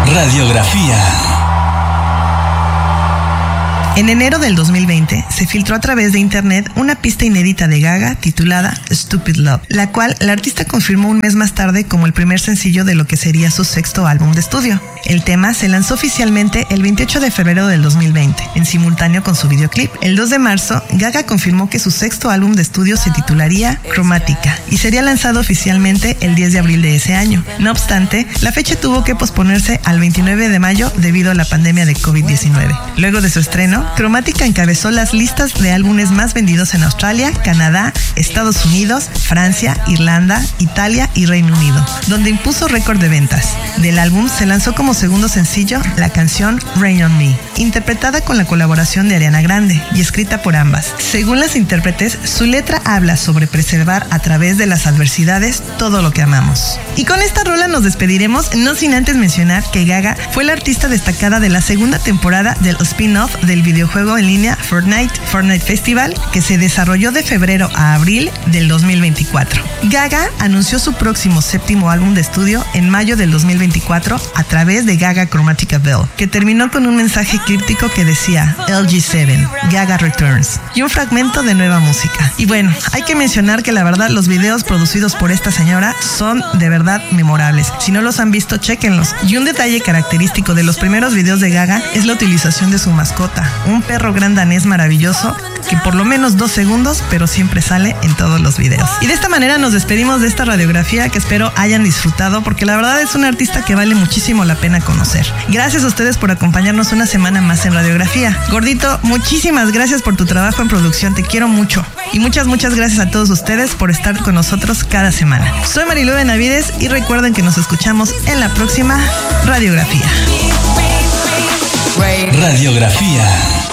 Radiografía. En enero del 2020 se filtró a través de internet una pista inédita de Gaga titulada Stupid Love, la cual la artista confirmó un mes más tarde como el primer sencillo de lo que sería su sexto álbum de estudio. El tema se lanzó oficialmente el 28 de febrero del 2020, en simultáneo con su videoclip. El 2 de marzo, Gaga confirmó que su sexto álbum de estudio se titularía Chromatica y sería lanzado oficialmente el 10 de abril de ese año. No obstante, la fecha tuvo que posponerse al 29 de mayo debido a la pandemia de COVID-19. Luego de su estreno, Chromatica encabezó las listas de álbumes más vendidos en Australia, Canadá, Estados Unidos, Francia, Irlanda, Italia y Reino Unido, donde impuso récord de ventas. Del álbum se lanzó como segundo sencillo la canción Rain on Me, interpretada con la colaboración de Ariana Grande y escrita por ambas. Según las intérpretes, su letra habla sobre preservar a través de las adversidades todo lo que amamos. Y con esta rola nos despediremos, no sin antes mencionar que Gaga fue la artista destacada de la segunda temporada del spin-off del videojuego en línea Fortnite Festival, que se desarrolló de febrero a abril del 2024. Gaga anunció su próximo séptimo álbum de estudio en mayo del 2024 a través de Gaga Chromatica Bell, que terminó con un mensaje críptico que decía LG7, Gaga Returns, y un fragmento de nueva música. Y bueno, hay que mencionar que la verdad los videos producidos por esta señora son de verdad memorables. Si no los han visto, chéquenlos. Y un detalle característico de los primeros videos de Gaga es la utilización de su mascota, un perro gran danés maravilloso que por lo menos 2 segundos, pero siempre sale en todos los videos. Y de esta manera nos despedimos de esta radiografía que espero hayan disfrutado, porque la verdad es una artista que vale muchísimo la pena conocer. Gracias a ustedes por acompañarnos una semana más en Radiografía. Gordito, muchísimas gracias por tu trabajo en producción, te quiero mucho. Y muchas gracias a todos ustedes por estar con nosotros cada semana. Soy Marilu Benavides y recuerden que nos escuchamos en la próxima Radiografía. Radiografía.